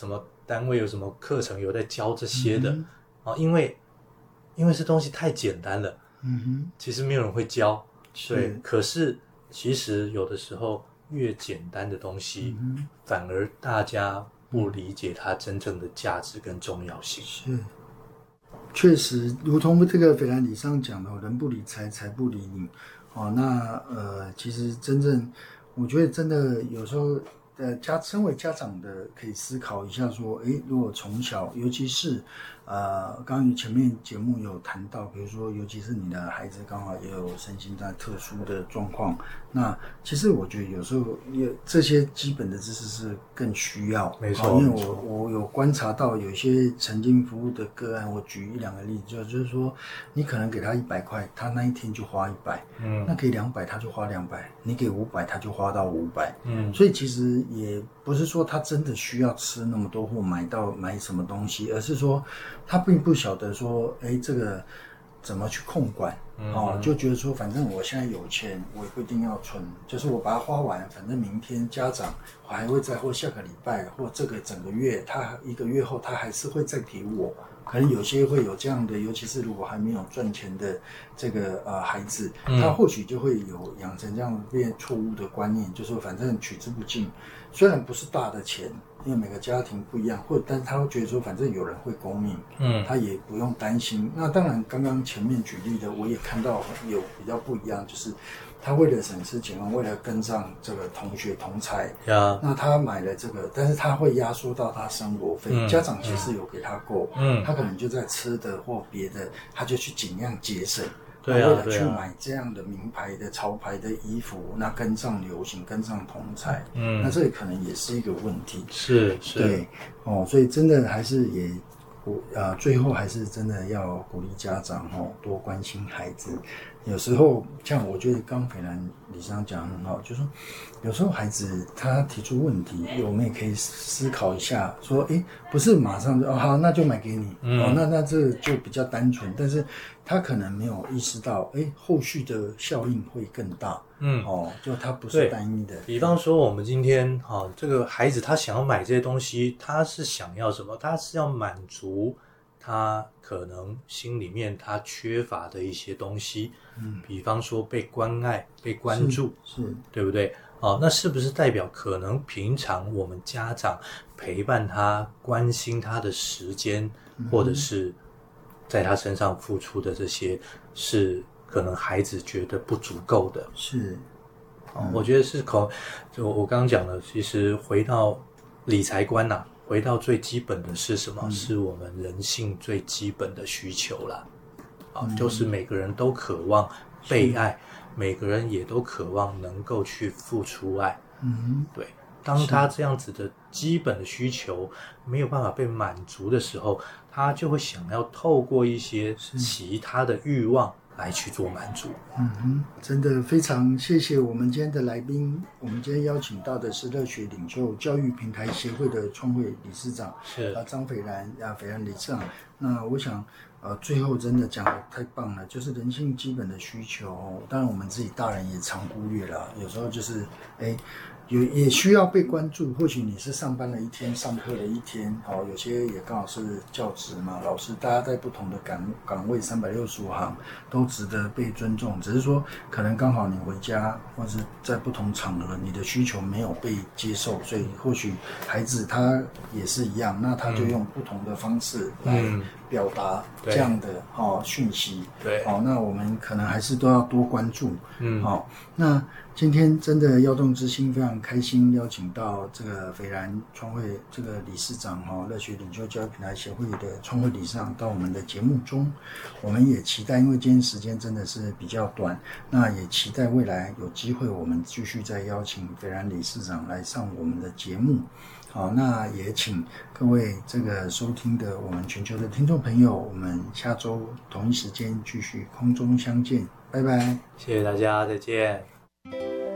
什么单位有什么课程有在教这些的因为这东西太简单了，其实没有人会教，对。可是其实有的时候越简单的东西，反而大家不理解它真正的价值跟重要性。 是，确实，如同这个斐然理上讲的，人不理财，财不理你。其实真正，我觉得真的有时候，身为家长的可以思考一下，说，如果从小，尤其是刚刚前面节目有谈到，比如说，尤其是你的孩子刚好也有身心在特殊的状况，那其实我觉得有时候这些基本的知识是更需要。 没错， 因为我有观察到有一些曾经服务的个案，我举1-2个例子，就是说，你可能给他100块，他那一天就花100，那给200他就花200，你给500他就花到500，所以其实也不是说他真的需要吃那么多或买什么东西，而是说他并不晓得说，这个怎么去控管，就觉得说反正我现在有钱，我也不一定要存，就是我把它花完，反正明天家长我还会再，或下个礼拜或这个整个月，他1个月后他还是会再给我。可能有些会有这样的，尤其是如果还没有赚钱的这个孩子，他或许就会有养成这样变错误的观念，就是说反正取之不尽，虽然不是大的钱，因为每个家庭不一样，但是他会觉得说反正有人会供应，他也不用担心。那当然刚刚前面举例的我也看到有比较不一样，就是他为了省吃俭用，为了跟上这个同学同才，那他买了这个，但是他会压缩到他生活费，家长其实有给他够，他可能就在吃的或别的，他就去尽量节省。为了去买这样的名牌的潮牌的衣服，那跟上流行，跟上同才，那这可能也是一个问题。 是， 对所以真的还是最后还是真的要鼓励家长多关心孩子。有时候像我觉得刚斐然理事长讲得很好，就是说有时候孩子他提出问题，我们也可以思考一下，说不是马上就好那就买给你，那这就比较单纯，但是他可能没有意识到后续的效应会更大，就他不是单一的。 比方说我们今天这个孩子他想要买这些东西，他是想要什么？他是要满足他可能心里面他缺乏的一些东西，比方说被关爱、被关注， 是对不对？那是不是代表可能平常我们家长陪伴他、关心他的时间，或者是在他身上付出的这些，是可能孩子觉得不足够的？ 是， 我觉得是就我刚刚讲的，其实回到理财观回到最基本的是什么？是我们人性最基本的需求啦。就是每个人都渴望被爱，每个人也都渴望能够去付出爱。对。当他这样子的基本的需求没有办法被满足的时候，他就会想要透过一些其他的欲望来去做满足。 真的非常谢谢我们今天的来宾。我们今天邀请到的是热血领袖教育平台协会的创会理事长张斐然斐然理事长。那我想最后真的讲得太棒了，就是人性基本的需求，当然我们自己大人也常忽略了，有时候就是也需要被关注。或许你是上班了一天，上课了一天，有些也刚好是教职嘛，老师，大家在不同的岗位365行都值得被尊重，只是说可能刚好你回家或是在不同场合你的需求没有被接受，所以或许孩子他也是一样，那他就用不同的方式来表达这样的讯息。 对， 那我们可能还是都要多关注。那今天真的耀动之心非常开心，邀请到这个斐然创会这个理事长热血领袖教育平台协会的创会理事长到我们的节目中。我们也期待，因为今天时间真的是比较短，那也期待未来有机会我们继续再邀请斐然理事长来上我们的节目。那也请各位这个收听的我们全球的听众朋友，我们下周同一时间继续空中相见，拜拜， 谢谢大家，再见。